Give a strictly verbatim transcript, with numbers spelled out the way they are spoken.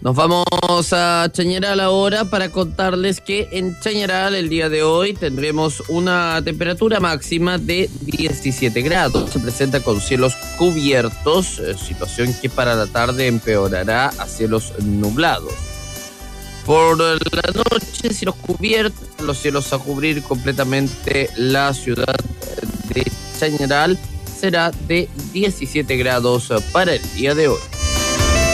Nos vamos a Chañaral ahora para contarles que en Chañaral el día de hoy tendremos una temperatura máxima de diecisiete grados. Se presenta con cielos cubiertos, eh, situación que para la tarde empeorará a cielos nublados. Por la noche, cielos cubiertos, los cielos a cubrir completamente la ciudad de Chañaral será de diecisiete grados para el día de hoy.